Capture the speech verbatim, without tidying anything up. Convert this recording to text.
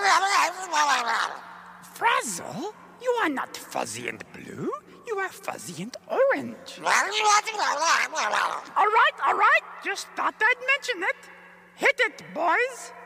Frazzle, you are not fuzzy and blue. You are fuzzy and orange. All right, all right. Just thought I'd mention it. Hit it, boys.